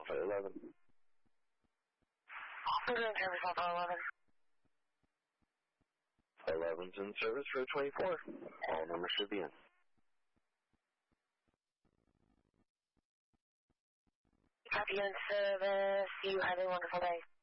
Flight 11. I'm doing service on Flight 11. Flight 11's in service for 24. All numbers should be in. Copy in service. You have a wonderful day.